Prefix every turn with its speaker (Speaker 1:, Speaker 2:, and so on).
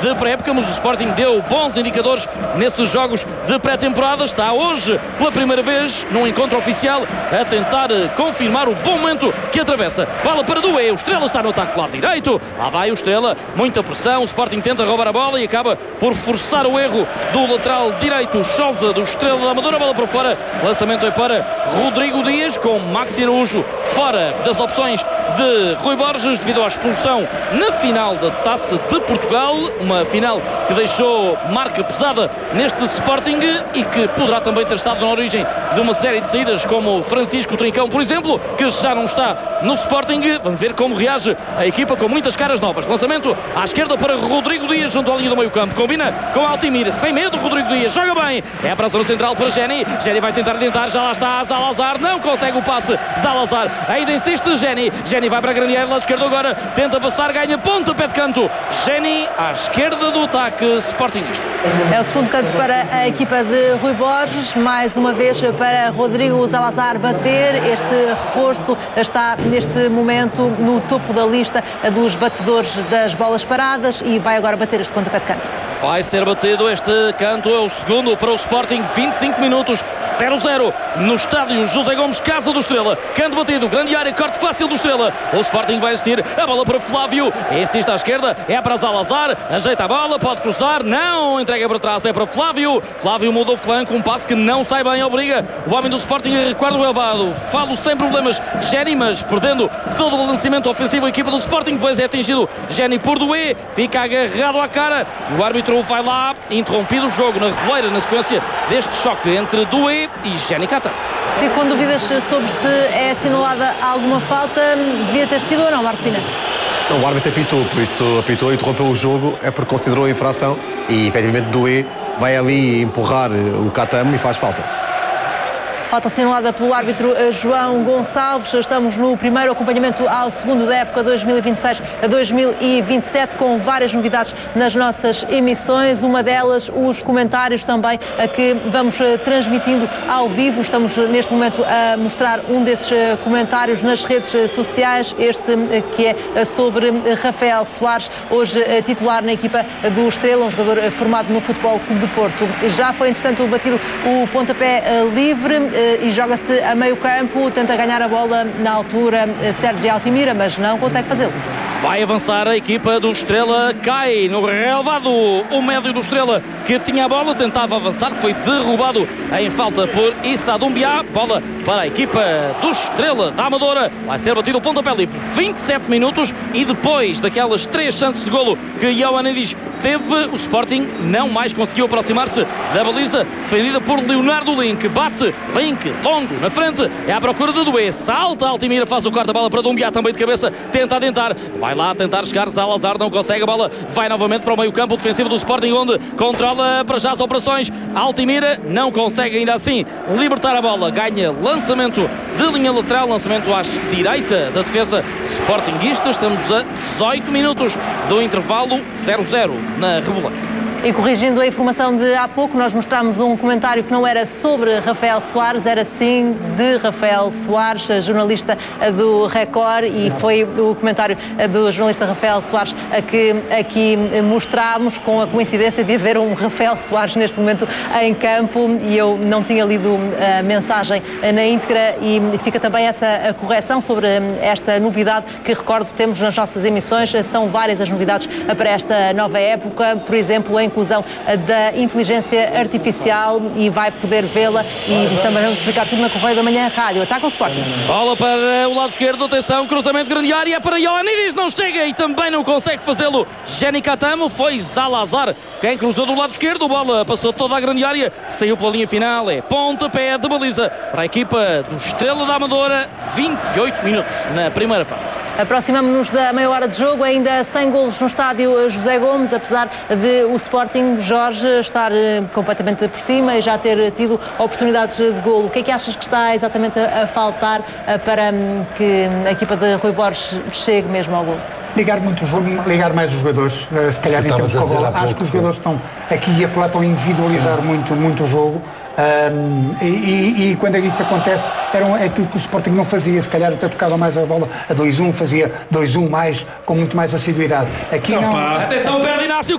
Speaker 1: de pré-época, mas o Sporting deu bons indicadores nesses jogos de pré-temporada. Está hoje, pela primeira vez, num encontro oficial, a tentar confirmar o bom momento que atravessa. Bola para Doué, o Estrela está no ataque do lado direito. Lá vai o Estrela, muita pressão. O Sporting tenta roubar a bola e acaba por forçar o erro do lateral direito, Chosa, do Estrela da Amadora. Bola para fora, lançamento é para Rodrigo Dias, com Maxi Araújo fora das opções de Rui Borges devido à expulsão na final da Taça de Portugal, uma final que deixou marca pesada neste Sporting e que poderá também ter estado na origem de uma série de saídas, como Francisco Trincão, por exemplo, que já não está no Sporting. Vamos ver como reage a equipa com muitas caras novas. Lançamento à esquerda para Rodrigo Dias junto à linha do meio campo, combina com Altimir, sem medo. Rodrigo Dias joga bem, é para a zona central para Jenny. Jenny vai tentar adiantar, já lá está Zalazar, não consegue o passe. Zalazar ainda insiste, Jenny vai para a grande área, lado esquerdo agora, tenta passar, ganha pontapé de canto. Jenny à esquerda do ataque sportingista.
Speaker 2: É o segundo canto para a equipa de Rui Borges, mais uma vez para Rodrigo Zalazar bater. Este reforço está neste momento no topo da lista dos batedores das bolas paradas e vai agora bater este pontapé de canto.
Speaker 1: Vai ser batido este canto, é o segundo para o Sporting, 25 minutos, 0-0 no estádio José Gomes, casa do Estrela. Canto batido, grande área, corte fácil do Estrela. O Sporting vai assistir, a bola para Flávio, assiste à esquerda, é para Zalazar, ajeita a bola, pode cruzar, não, entrega para trás, é para Flávio. Flávio muda o flanco, um passe que não sai bem, obriga o homem do Sporting a recuar do relvado. Falo sem problemas, Jenny, mas perdendo todo o balanceamento ofensivo a equipa do Sporting, depois é atingido Jenny por Doué, fica agarrado à cara, o árbitro vai lá, interrompido o jogo na reboleira na sequência deste choque entre Doué e Jenny Catão.
Speaker 2: Fico com dúvidas sobre se é assinalada alguma falta, devia ter sido ou não, Marco Pina?
Speaker 3: Não, o árbitro apitou, por isso apitou, interrompeu o jogo, é porque considerou a infração e efetivamente Doué vai ali empurrar o Catão e faz falta.
Speaker 2: Falta assinalada pelo árbitro João Gonçalves. Estamos no primeiro acompanhamento ao segundo da época 2026 a 2027, com várias novidades nas nossas emissões. Uma delas, os comentários também a que vamos transmitindo ao vivo. Estamos neste momento a mostrar um desses comentários nas redes sociais. Este que é sobre Rafael Soares, hoje titular na equipa do Estrela, um jogador formado no Futebol Clube de Porto. Já foi, entretanto, batido o pontapé livre e joga-se a meio campo, tenta ganhar a bola na altura Sérgio Altimira, mas não consegue fazê-lo.
Speaker 1: Vai avançar a equipa do Estrela, cai no relvado o médio do Estrela que tinha a bola, tentava avançar, foi derrubado em falta por Issa Doumbia. Bola para a equipa do Estrela da Amadora, vai ser batido o pontapé livre, 27 minutos e depois daquelas 3 chances de golo que Ioannidis teve, o Sporting não mais conseguiu aproximar-se da baliza defendida por Leonardo Link. Bate Link, longo, na frente, é à procura de Doué, salta Altimira, faz o corta-bola para Doumbia, também de cabeça, tenta adentrar, vai lá tentar chegar Zalazar, não consegue, a bola vai novamente para o meio campo defensivo do Sporting, onde controla para já as operações. Altimira não consegue ainda assim libertar a bola, ganha lançamento de linha lateral, lançamento à direita da defesa sportinguista. Estamos a 18 minutos do intervalo, 0-0 na Reboleira.
Speaker 2: E corrigindo a informação de há pouco, nós mostramos um comentário que não era sobre Rafael Soares, era sim de Rafael Soares, jornalista do Record, e foi o comentário do jornalista Rafael Soares que aqui mostramos, com a coincidência de haver um Rafael Soares neste momento em campo, e eu não tinha lido a mensagem na íntegra, e fica também essa correção sobre esta novidade que, recordo, temos nas nossas emissões. São várias as novidades para esta nova época, por exemplo, a inclusão da inteligência artificial, e vai poder vê-la, e também vamos explicar tudo na Correio da Manhã Rádio. Ataca o Sporting.
Speaker 1: Bola para o lado esquerdo, atenção, cruzamento de grande área para Ioannidis, não chega e também não consegue fazê-lo Jenny Catamo, foi Zalazar quem cruzou do lado esquerdo, bola passou toda a grande área, saiu pela linha final, é pontapé de baliza para a equipa do Estrela da Amadora, 28 minutos na primeira parte.
Speaker 2: Aproximamos-nos da meia hora de jogo, ainda sem golos no estádio José Gomes, apesar de o Sporting, Jorge, estar completamente por cima e já ter tido oportunidades de golo. O que é que achas que está exatamente a faltar para que a equipa de Rui Borges chegue mesmo ao golo?
Speaker 4: Ligar muito o jogo, ligar mais os jogadores, se calhar em termos de bola. Acho que os jogadores estão aqui a apelar, estão a individualizar muito o jogo. E quando isso acontece, é aquilo que o Sporting não fazia, se calhar até tocava mais a bola a 2-1, fazia 2-1 mais, com muito mais assiduidade. Aqui não.
Speaker 1: Atenção, perde Inácio,